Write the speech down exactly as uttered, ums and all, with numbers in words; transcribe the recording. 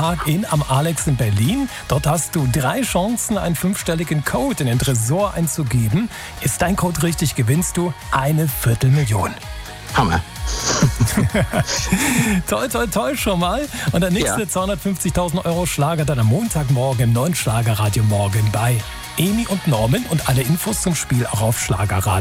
Park-In am Alex in Berlin. Dort hast du drei Chancen, einen fünfstelligen Code in den Tresor einzugeben. Ist dein Code richtig, gewinnst du eine Viertelmillion. Hammer. Toll, toll, toll schon mal. Und der nächste Ja. zweihundertfünfzigtausend Euro Schlager dann am Montagmorgen im neuen Schlagerradio Morgen bei Emi und Norman. Und alle Infos zum Spiel auch auf Schlagerradio.